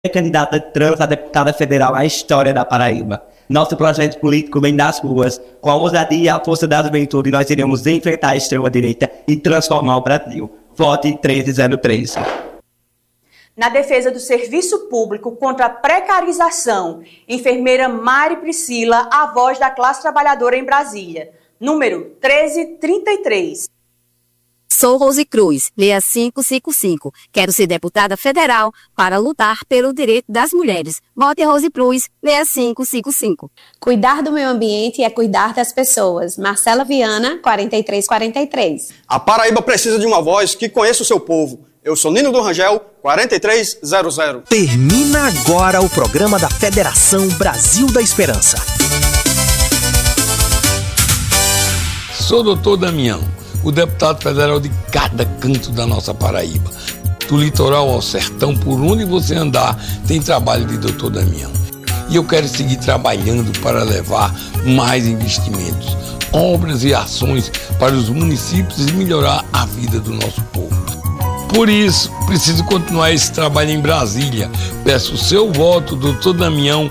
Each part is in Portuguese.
candidata trans a deputada federal na história da Paraíba. Nosso projeto político vem das ruas. Com a ousadia e a força da juventude, nós iremos enfrentar a extrema-direita e transformar o Brasil. Vote 1303. Na defesa do serviço público contra a precarização, enfermeira Mari Priscila, a voz da classe trabalhadora em Brasília. Número 1333. Sou Rose Cruz, 6555. Quero ser deputada federal para lutar pelo direito das mulheres. Vote Rose Cruz, 6555. Cuidar do meio ambiente é cuidar das pessoas. Marcela Viana, 4343. A Paraíba precisa de uma voz que conheça o seu povo. Eu sou Nino do Rangel, 4300. Termina agora o programa da Federação Brasil da Esperança. Sou doutor Damião, o deputado federal de cada canto da nossa Paraíba. Do litoral ao sertão, por onde você andar, tem trabalho de doutor Damião. E eu quero seguir trabalhando para levar mais investimentos, obras e ações para os municípios e melhorar a vida do nosso povo. Por isso, preciso continuar esse trabalho em Brasília. Peço o seu voto, doutor Damião,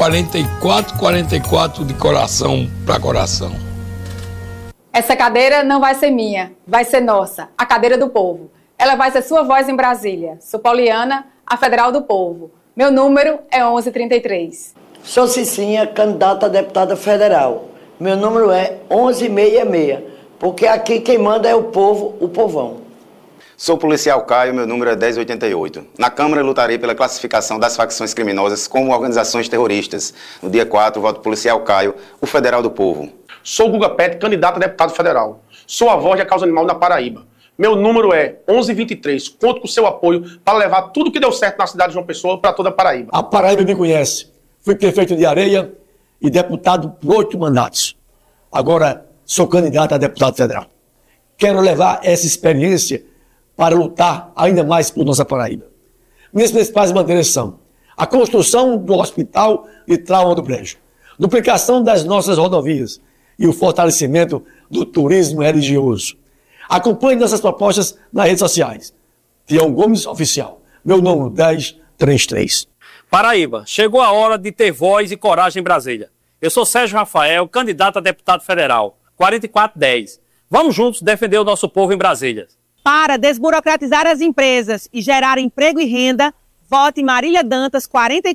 4444 de coração para coração. Essa cadeira não vai ser minha, vai ser nossa, a cadeira do povo. Ela vai ser sua voz em Brasília. Sou Poliana, a Federal do Povo. Meu número é 1133. Sou Cicinha, candidata a deputada federal. Meu número é 1166, porque aqui quem manda é o povo, o povão. Sou policial Caio, meu número é 1088. Na Câmara eu lutarei pela classificação das facções criminosas como organizações terroristas. No dia 4, voto policial Caio, o Federal do Povo. Sou Guga Pet, candidato a deputado federal. Sou a voz da causa animal na Paraíba. Meu número é 1123. Conto com o seu apoio para levar tudo que deu certo na cidade de João Pessoa para toda a Paraíba. A Paraíba me conhece. Fui prefeito de Areia e deputado por 8 mandatos. Agora sou candidato a deputado federal. Quero levar essa experiência para lutar ainda mais por nossa Paraíba. Minhas principais bandeiras são a construção do Hospital de Trauma do Brejo, duplicação das nossas rodovias e o fortalecimento do turismo religioso. Acompanhe nossas propostas nas redes sociais. Tião Gomes Oficial, meu número 1033. Paraíba, chegou a hora de ter voz e coragem em Brasília. Eu sou Sérgio Rafael, candidato a deputado federal, 4410. Vamos juntos defender o nosso povo em Brasília. Para desburocratizar as empresas e gerar emprego e renda, vote Marília Dantas,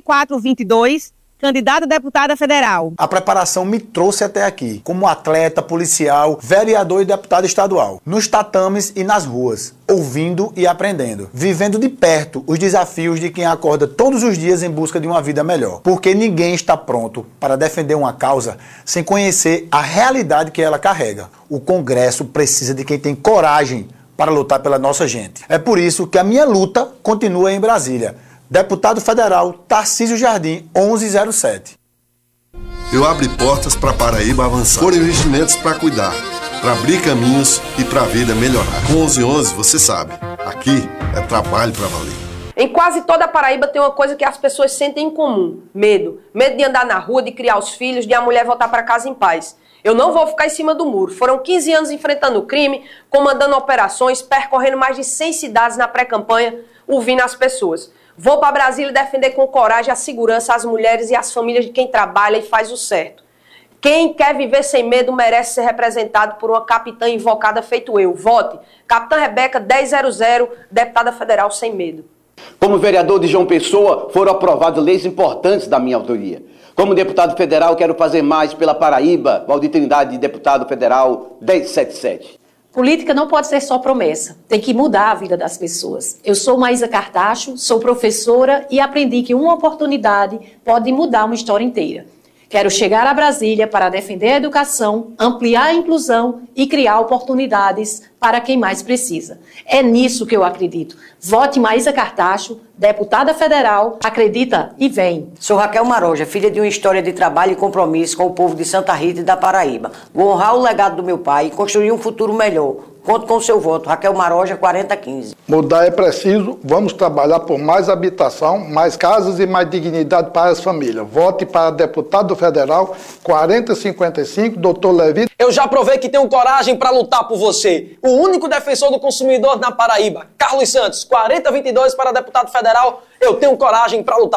4422, candidata a deputada federal. A preparação me trouxe até aqui, como atleta, policial, vereador e deputado estadual, nos tatames e nas ruas, ouvindo e aprendendo, vivendo de perto os desafios de quem acorda todos os dias em busca de uma vida melhor. Porque ninguém está pronto para defender uma causa sem conhecer a realidade que ela carrega. O Congresso precisa de quem tem coragem para lutar pela nossa gente. É por isso que a minha luta continua em Brasília. Deputado Federal Tarcísio Jardim, 1107. Eu abri portas para Paraíba avançar, por investimentos para cuidar, para abrir caminhos e para a vida melhorar. Com 1111, você sabe, aqui é trabalho para valer. Em quase toda a Paraíba tem uma coisa que as pessoas sentem em comum: medo. Medo de andar na rua, de criar os filhos, de a mulher voltar para casa em paz. Eu não vou ficar em cima do muro. Foram 15 anos enfrentando o crime, comandando operações, percorrendo mais de 100 cidades na pré-campanha, ouvindo as pessoas. Vou para Brasília defender com coragem a segurança, as mulheres e as famílias de quem trabalha e faz o certo. Quem quer viver sem medo merece ser representado por uma capitã invocada feito eu. Vote. Capitã Rebeca, 1000, deputada federal sem medo. Como vereador de João Pessoa, foram aprovadas leis importantes da minha autoria. Como deputado federal, quero fazer mais pela Paraíba. Valdir Trindade, deputado federal, 1077. Política não pode ser só promessa, tem que mudar a vida das pessoas. Eu sou Maísa Cartacho, sou professora e aprendi que uma oportunidade pode mudar uma história inteira. Quero chegar a Brasília para defender a educação, ampliar a inclusão e criar oportunidades para quem mais precisa. É nisso que eu acredito. Vote Maísa Cartacho, deputada federal, acredita e vem. Sou Raquel Maroja, filha de uma história de trabalho e compromisso com o povo de Santa Rita e da Paraíba. Vou honrar o legado do meu pai e construir um futuro melhor. Conto com o seu voto. Raquel Maroja, 4015. Mudar é preciso. Vamos trabalhar por mais habitação, mais casas e mais dignidade para as famílias. Vote para deputado federal, 4055, doutor Levi. Eu já provei que tenho coragem para lutar por você. O único defensor do consumidor na Paraíba, Carlos Santos, 4022 para deputado federal. Eu tenho coragem para lutar.